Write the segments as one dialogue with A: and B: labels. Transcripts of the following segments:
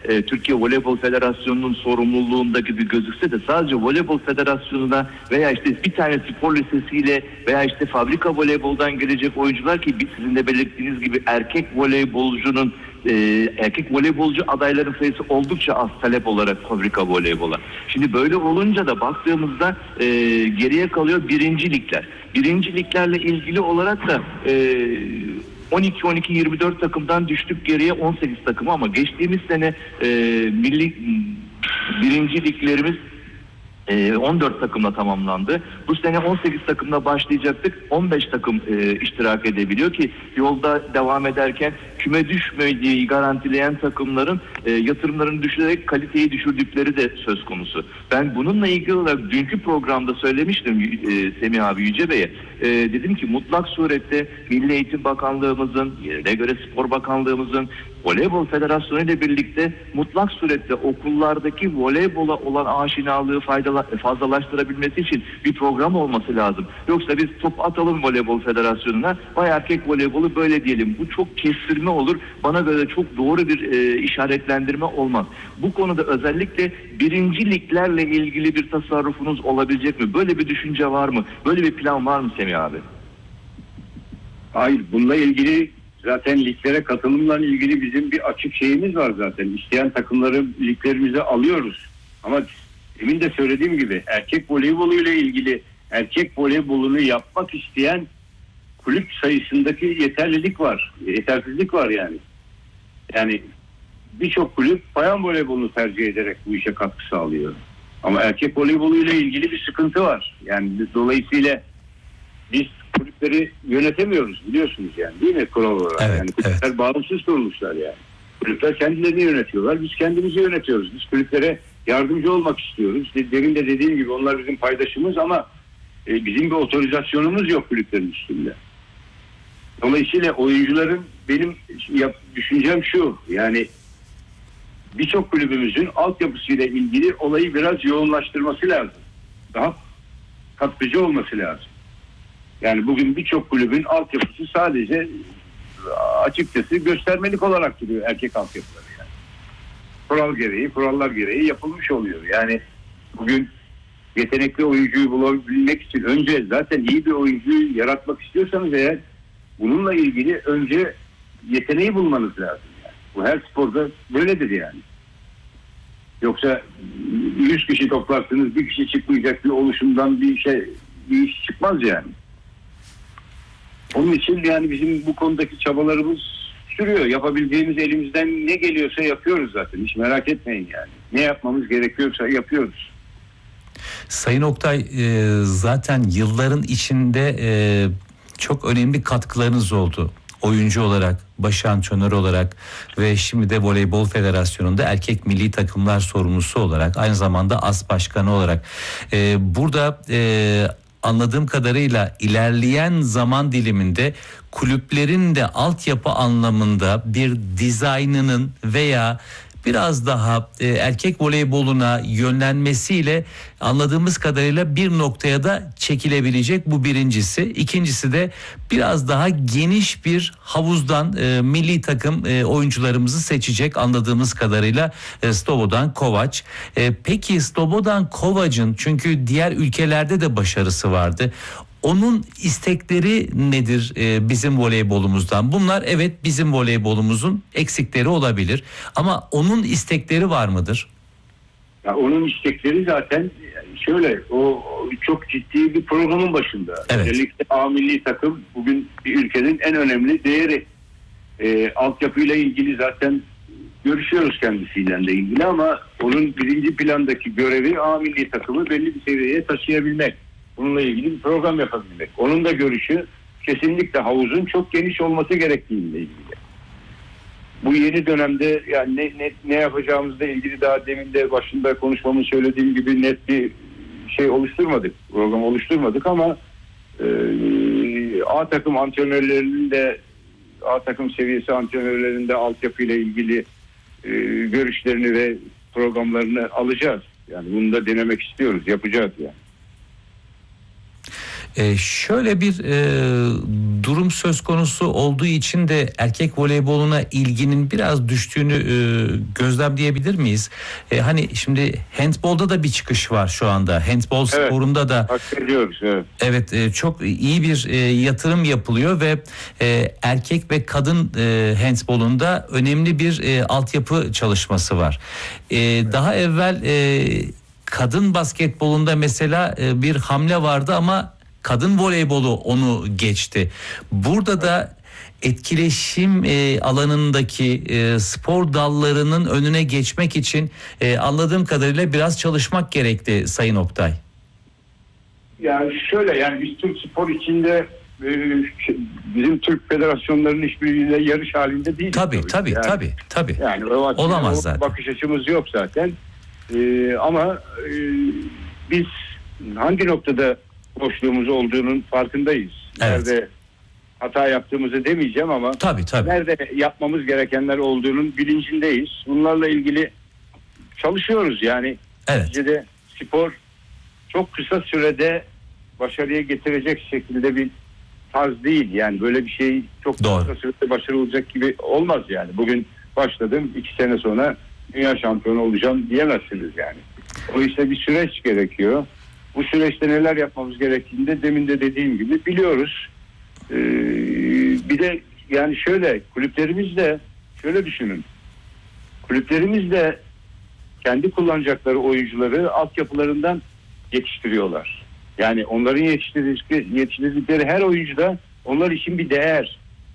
A: Türkiye Voleybol Federasyonu'nun sorumluluğunda gibi gözükse de sadece Voleybol Federasyonu'na veya işte bir tane spor lisesiyle veya işte fabrika voleyboldan gelecek oyuncular ki sizin de belirttiğiniz gibi erkek voleybolcu adayların sayısı oldukça az talep olarak fabrika voleybola. Şimdi böyle olunca da baktığımızda geriye kalıyor birinci ligler. Birinci liglerle ilgili olarak da 12-24 takımdan düştük geriye 18 takım ama geçtiğimiz sene milli birinci liglerimiz 14 takımla tamamlandı. Bu sene 18 takımla başlayacaktık. 15 takım iştirak edebiliyor ki yolda devam ederken küme düşmediği garantileyen takımların yatırımlarını düşürerek kaliteyi düşürdükleri de söz konusu. Ben bununla ilgili olarak dünkü programda söylemiştim Semih abi Yüce Bey'e. Dedim ki mutlak surette Milli Eğitim Bakanlığımızın, yerine göre Spor Bakanlığımızın, Voleybol Federasyonu ile birlikte mutlak surette okullardaki voleybola olan aşinalığı fazlalaştırabilmesi için bir program olması lazım. Yoksa biz top atalım Voleybol Federasyonu'na, vay erkek voleybolu böyle diyelim. Bu çok kestirme olur. Bana göre çok doğru bir işaretlendirme olmaz. Bu konuda özellikle birinci liglerle ilgili bir tasarrufunuz olabilecek mi? Böyle bir düşünce var mı? Böyle bir plan var mı Semih abi?
B: Hayır, bununla ilgili zaten liglere katılımla ilgili bizim bir açık şeyimiz var zaten. İsteyen takımları liglerimize alıyoruz. Ama demin de söylediğim gibi erkek voleybolu ile ilgili erkek voleybolunu yapmak isteyen kulüp sayısındaki yetersizlik var yani. Yani birçok kulüp bayan voleybolunu tercih ederek bu işe katkı sağlıyor. Ama erkek voleybolu ile ilgili bir sıkıntı var. Yani dolayısıyla biz kulüpleri yönetemiyoruz biliyorsunuz yani, değil mi kural olarak?
C: Evet,
B: yani kulüpler bağımsız kuruluşlar yani. Kulüpler kendilerini yönetiyorlar. Biz kendimizi yönetiyoruz. Biz kulüplere yardımcı olmak istiyoruz. Demin de dediğim gibi onlar bizim paydaşımız ama bizim bir otorizasyonumuz yok kulüplerin üstünde. Dolayısıyla oyuncuların benim düşüncem şu, yani birçok kulübümüzün altyapısıyla ilgili olayı biraz yoğunlaştırması lazım. Daha katkıcı olması lazım. Yani bugün birçok kulübün altyapısı sadece açıkçası göstermelik olarak duruyor erkek altyapıları yani. Kurallar gereği yapılmış oluyor. Yani bugün yetenekli oyuncuyu bulabilmek için önce zaten iyi bir oyuncuyu yaratmak istiyorsanız eğer bununla ilgili önce yeteneği bulmanız lazım yani. Bu her sporda böyledir yani. Yoksa 100 kişi toplarsınız, bir kişi çıkmayacak bir oluşumdan bir iş çıkmaz yani. Onun için yani bizim bu konudaki çabalarımız sürüyor. Yapabileceğimiz elimizden ne geliyorsa yapıyoruz zaten. Hiç merak etmeyin yani. Ne yapmamız gerekiyorsa yapıyoruz.
C: Sayın Oktay, zaten yılların içinde çok önemli katkılarınız oldu. Oyuncu olarak, baş antrenör olarak ve şimdi de Voleybol Federasyonu'nda erkek milli takımlar sorumlusu olarak, aynı zamanda AS Başkanı olarak. Burada anladığım kadarıyla ilerleyen zaman diliminde kulüplerin de altyapı anlamında bir dizaynının veya biraz daha erkek voleyboluna yönlenmesiyle anladığımız kadarıyla bir noktaya da çekilebilecek, bu birincisi. İkincisi de biraz daha geniş bir havuzdan milli takım oyuncularımızı seçecek anladığımız kadarıyla Slobodan Kovac. Peki Slobodan Kovac'ın, çünkü diğer ülkelerde de başarısı vardı, onun istekleri nedir bizim voleybolumuzdan? Bunlar evet bizim voleybolumuzun eksikleri olabilir ama onun istekleri var mıdır?
B: Ya onun istekleri zaten şöyle, o çok ciddi bir programın başında.
C: Evet.
B: Özellikle A milli takım bugün bir ülkenin en önemli değeri. Altyapıyla ilgili zaten görüşüyoruz kendisiyle de ilgili ama onun birinci plandaki görevi A milli takımı belli bir seviyeye taşıyabilmek. Bununla ilgili bir program yapabilmek. Onun da görüşü kesinlikle havuzun çok geniş olması gerektiğiyle ilgili. Bu yeni dönemde yani ne yapacağımızla ilgili daha demin de başında konuşmamın söylediğim gibi net bir şey oluşturmadık. Program oluşturmadık ama A takım antrenörlerinin de A takım seviyesi antrenörlerinin de altyapıyla ilgili görüşlerini ve programlarını alacağız. Yani bunu da denemek istiyoruz. Yapacağız yani.
C: Şöyle bir durum söz konusu olduğu için de erkek voleyboluna ilginin biraz düştüğünü gözlemleyebilir miyiz? Hani şimdi handbolda da bir çıkış var şu anda. Handbol sporunda da
B: hak evet.
C: Evet, çok iyi bir yatırım yapılıyor ve erkek ve kadın handbolunda önemli bir altyapı çalışması var. Daha evvel kadın basketbolunda mesela bir hamle vardı ama kadın voleybolu onu geçti. Burada da etkileşim alanındaki spor dallarının önüne geçmek için anladığım kadarıyla biraz çalışmak gerekti Sayın Oktay.
B: Yani şöyle, yani biz Türk spor içinde bizim Türk federasyonlarının hiçbiriyle yarış halinde değil.
C: Tabii.
B: Yani
C: olamaz zaten.
B: Bakış açımız yok zaten. Ama biz hangi noktada boşluğumuz olduğunun farkındayız.
C: Evet.
B: Nerede hata yaptığımızı demeyeceğim ama
C: Tabii.
B: nerede yapmamız gerekenler olduğunun bilincindeyiz. Bunlarla ilgili çalışıyoruz yani.
C: Evet.
B: Neticede spor çok kısa sürede başarıya getirecek şekilde bir tarz değil. Yani böyle bir şey çok kısa sürede başarılı olacak gibi olmaz yani. Bugün başladım, 2 sene sonra dünya şampiyonu olacağım diyemezsiniz yani. O işte bir süreç gerekiyor. Bu süreçte neler yapmamız gerektiğini de demin de dediğim gibi biliyoruz. Bir de yani şöyle, kulüplerimiz de şöyle düşünün. Kulüplerimiz de kendi kullanacakları oyuncuları altyapılarından yetiştiriyorlar. Yani onların yetiştirdikleri her oyuncu da onlar için bir değer.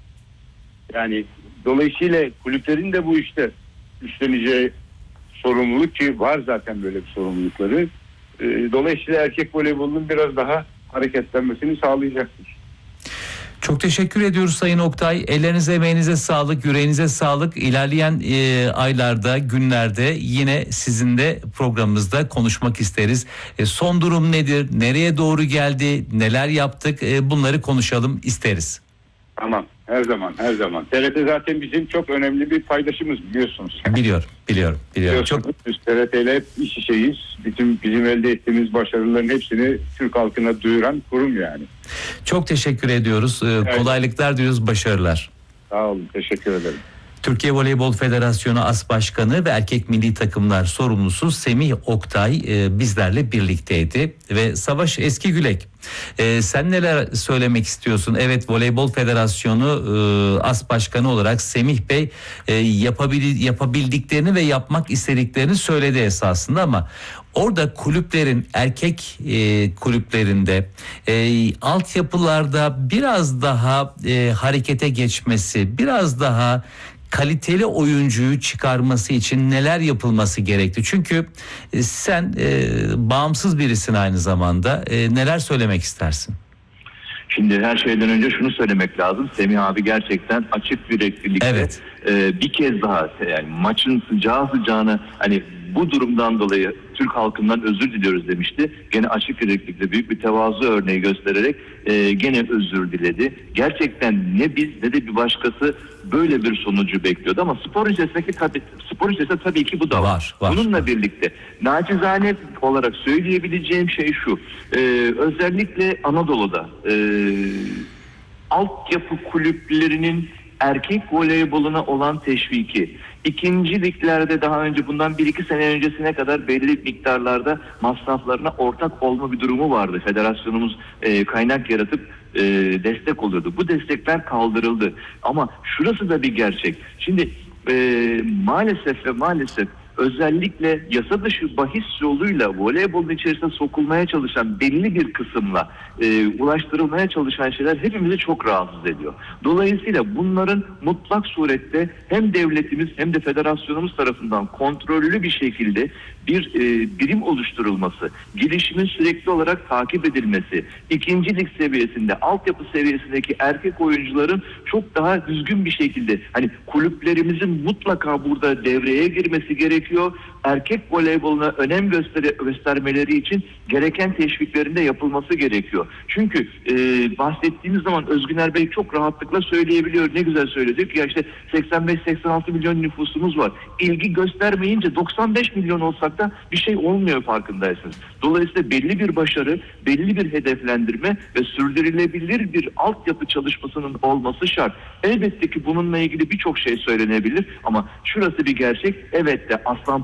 B: Yani dolayısıyla kulüplerin de bu işte üstleneceği sorumluluk, ki var zaten böyle bir sorumlulukları. Dolayısıyla erkek voleybolunun biraz daha hareketlenmesini sağlayacaktır.
C: Çok teşekkür ediyoruz Sayın Oktay. Ellerinize, emeğinize sağlık, yüreğinize sağlık. İlerleyen aylarda, günlerde yine sizinle programımızda konuşmak isteriz. Son durum nedir? Nereye doğru geldi? Neler yaptık? Bunları konuşalım isteriz.
B: Tamam. Her zaman. TRT zaten bizim çok önemli bir paydaşımız, biliyorsunuz.
C: Biliyorum. Çok...
B: Biz TRT ile hep iç içeyiz. Bizim elde ettiğimiz başarıların hepsini Türk halkına duyuran kurum yani.
C: Çok teşekkür ediyoruz.
B: Evet.
C: Kolaylıklar diliyoruz, başarılar.
B: Sağ olun, teşekkür ederim.
C: Türkiye Voleybol Federasyonu As Başkanı ve erkek milli takımlar sorumlusu Semih Oktay bizlerle birlikteydi ve Savaş Eskigülek, sen neler söylemek istiyorsun? Evet, Voleybol Federasyonu As Başkanı olarak Semih Bey yapabildiklerini ve yapmak istediklerini söyledi esasında ama orada kulüplerin, erkek kulüplerinde altyapılarda biraz daha harekete geçmesi, biraz daha kaliteli oyuncuyu çıkarması için neler yapılması gerekti? Çünkü sen bağımsız birisin aynı zamanda. Neler söylemek istersin?
A: Şimdi her şeyden önce şunu söylemek lazım. Semih abi gerçekten açık yüreklilikle,
C: evet,
A: bir kez daha yani maçın sıcağına hani bu durumdan dolayı Türk halkından özür diliyoruz demişti. Gene açık yüreklilikle büyük bir tevazu örneği göstererek gene özür diledi. Gerçekten ne biz ne de bir başkası böyle bir sonucu bekliyordu ama spor içerisinde tabii ki bu da var. Bununla birlikte naçizane olarak söyleyebileceğim şey şu. Özellikle Anadolu'da altyapı kulüplerinin erkek voleyboluna olan teşviki, İkinci liglerde daha önce bundan 1-2 sene öncesine kadar belli miktarlarda masraflarına ortak olma bir durumu vardı. Federasyonumuz kaynak yaratıp destek oluyordu. Bu destekler kaldırıldı. Ama şurası da bir gerçek. Şimdi maalesef özellikle yasa dışı bahis yoluyla voleybolun içerisine sokulmaya çalışan belli bir kısımla ulaştırılmaya çalışan şeyler hepimizi çok rahatsız ediyor. Dolayısıyla bunların mutlak surette hem devletimiz hem de federasyonumuz tarafından kontrollü bir şekilde bir birim oluşturulması, gelişimin sürekli olarak takip edilmesi, ikinci lig seviyesinde, altyapı seviyesindeki erkek oyuncuların çok daha düzgün bir şekilde hani kulüplerimizin mutlaka burada devreye girmesi gerekiyor. gerekiyor. Erkek voleyboluna önem göstermeleri için gereken teşviklerin de yapılması gerekiyor. Çünkü bahsettiğimiz zaman Özgüner Bey çok rahatlıkla söyleyebiliyor. Ne güzel söyledik ya, işte 85-86 milyon nüfusumuz var. İlgi göstermeyince 95 milyon olsak da bir şey olmuyor, farkındaysınız. Dolayısıyla belli bir başarı, belli bir hedeflendirme ve sürdürülebilir bir altyapı çalışmasının olması şart. Elbette ki bununla ilgili birçok şey söylenebilir ama şurası bir gerçek. Evet de Aslan